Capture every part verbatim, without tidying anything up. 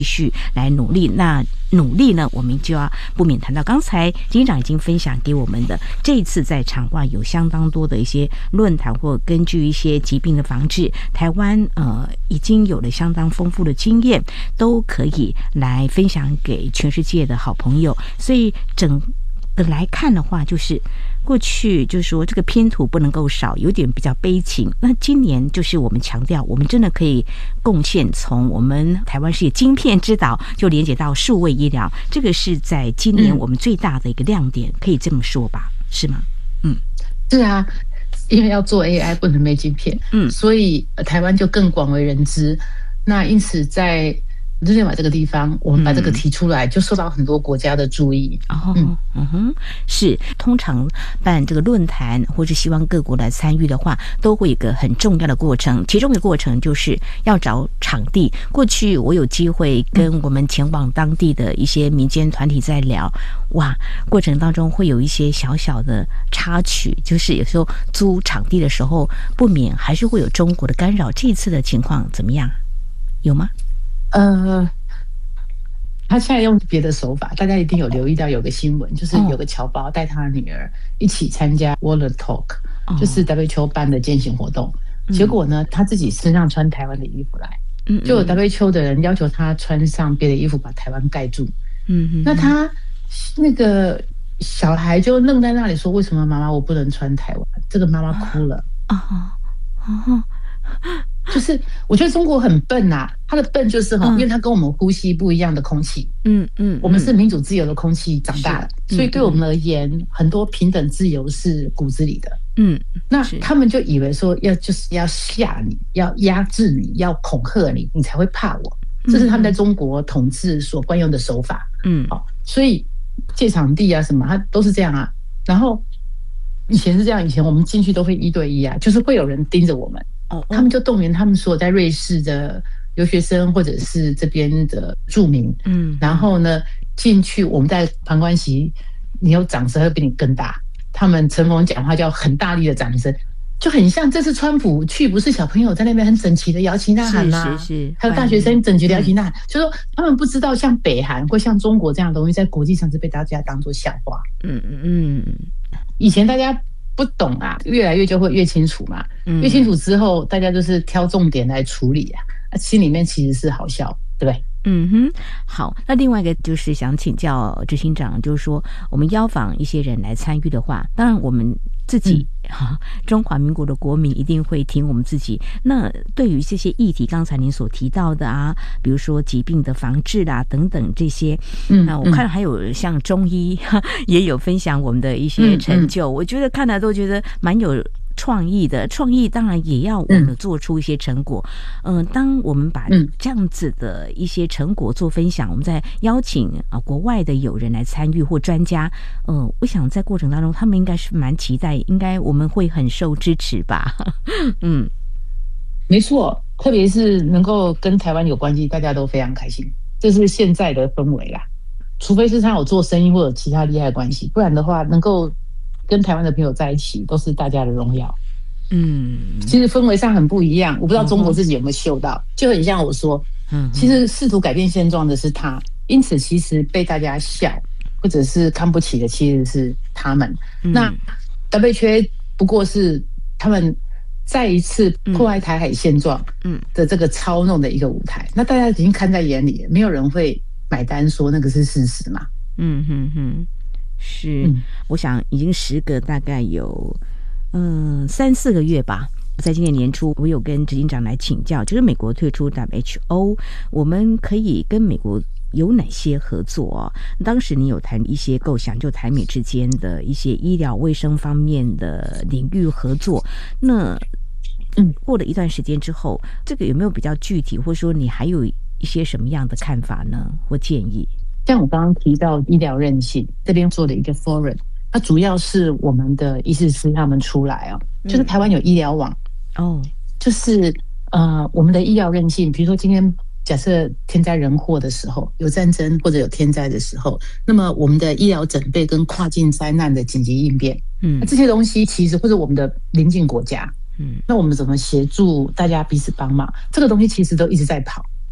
续来努力。那努力呢，我们就要不免谈到刚才警长已经分享给我们的，这一次在场外有相当多的一些论坛，或根据一些疾病的防治，台湾呃已经有了相当丰富的经验，都可以来分享给全世界的好朋友。所以整个来看的话，就是过去就是说这个拼图不能够少，有点比较悲情。那今年就是我们强调，我们真的可以贡献从我们台湾是晶片之岛，就连接到数位医疗，这个是在今年我们最大的一个亮点，嗯、可以这么说吧？是吗？嗯， 是啊，因为要做 A I 不能没晶片，嗯，所以台湾就更广为人知。那因此在日内瓦这个地方，我们把这个提出来，就受到很多国家的注意。 哦，嗯嗯哼，是通常办这个论坛，或是希望各国来参与的话，都会有一个很重要的过程。其中的过程就是要找场地。过去我有机会跟我们前往当地的一些民间团体在聊，哇，过程当中会有一些小小的插曲，就是有时候租场地的时候，不免还是会有中国的干扰。这一次的情况怎么样？有吗？ 呃，他现在用别的手法，大家一定有留意到有个新闻，就是有个侨胞带他的女儿一起参加 World Talk，、哦、就是 W H O 办的践行活动。嗯、结果呢，他自己身上穿台湾的衣服来，嗯、就有 W H O 的人要求他穿上别的衣服把台湾盖住。嗯嗯，那他那个小孩就愣在那里说：“为什么妈妈我不能穿台湾？”这个妈妈哭了。啊啊啊！就是我觉得中国很笨呐、啊，他的笨就是哈、嗯，因为他跟我们呼吸不一样的空气，嗯嗯，我们是民主自由的空气长大的，嗯、所以对我们而言，很多平等自由是骨子里的，嗯，那他们就以为说要就是要吓你，要压制你，要恐吓你，你才会怕我，这是他们在中国统治所惯用的手法，嗯，好，所以借场地啊什么，他都是这样啊，然后以前是这样，以前我们进去都会一对一啊，就是会有人盯着我们。他们就动员他们所有在瑞士的留学生或者是这边的住民，嗯，然后呢进去，我们在旁观席，你有掌声会比你更大。他们陈逢讲话叫很大力的掌声，就很像这次川普去，不是小朋友在那边很整齐的摇旗呐喊啦、啊，是是是，还有大学生整齐的摇旗呐喊，就说他们不知道像北韩或像中国这样的东西，在国际上是被大家当作笑话。嗯嗯嗯，以前大家不懂啊，越来越就会越清楚嘛。越清楚之后，大家就是挑重点来处理啊，心里面其实是好笑，对不对？ 嗯哼，好。那另外一个就是想请教执行长，就是说我们邀访一些人来参与的话，当然我们自己哈、嗯、中华民国的国民一定会听我们自己。那对于这些议题，刚才您所提到的啊，比如说疾病的防治啦、啊、等等这些，嗯，那我看还有像中医也有分享我们的一些成就，嗯嗯、我觉得看了都觉得蛮有创意的。创意当然也要我们做出一些成果。嗯、呃，当我们把这样子的一些成果做分享，我们再邀请啊、呃、国外的友人来参与或专家，呃，我想在过程当中他们应该是蛮期待，应该我们会很受支持吧。嗯， 没错，特别是能够跟台湾有关系，大家都非常开心，这是现在的氛围啦。除非是他有做生意或者其他利害关系，不然的话能够跟台湾的朋友在一起，都是大家的荣耀。嗯，其实氛围上很不一样，我不知道中国自己有没有嗅到，嗯、就很像我说，嗯，其实试图改变现状的是他，因此其实被大家笑或者是看不起的其实是他们。嗯、那 W H O 不过是他们再一次破坏台海现状的这个操弄的一个舞台，嗯、那大家已经看在眼里，没有人会买单说那个是事实嘛。 嗯哼哼。是、嗯，我想已经时隔大概有嗯三四个月吧。在今年年初，我有跟执行长来请教，就是美国退出 W H O， 我们可以跟美国有哪些合作、哦？当时你有谈一些构想，就台美之间的一些医疗卫生方面的领域合作。那嗯，过了一段时间之后，这个有没有比较具体，或者说你还有一些什么样的看法呢？或建议？ 像我刚刚提到医疗韧性这边做的一个 forum， 它主要是我们的医师师他们出来哦，就是台湾有医疗网哦，就是呃我们的医疗韧性，比如说今天假设天灾人祸的时候，有战争或者有天灾的时候，那么我们的医疗准备跟跨境灾难的紧急应变，嗯，这些东西其实或者我们的邻近国家，嗯，那我们怎么协助大家彼此帮忙，这个东西其实都一直在跑。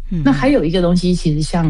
那还有一个东西，其实像